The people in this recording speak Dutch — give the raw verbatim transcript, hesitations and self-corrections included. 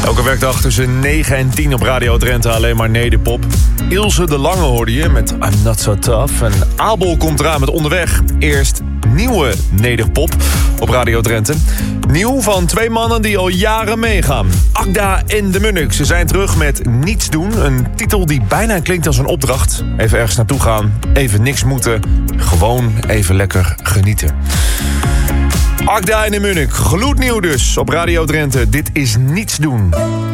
Elke werkdag tussen negen en tien op Radio Drenthe alleen maar nederpop. Ilse de Lange hoorde je met I'm Not So Tough. En Abel komt eraan met Onderweg. Eerst nieuwe nederpop op Radio Drenthe. Nieuw van twee mannen die al jaren meegaan. Akda en de Munnik. Ze zijn terug met Niets Doen. Een titel die bijna klinkt als een opdracht. Even ergens naartoe gaan, even niks moeten. Gewoon even lekker genieten. Akda en de Munnik, gloednieuw dus op Radio Drenthe. Dit is Niets Doen.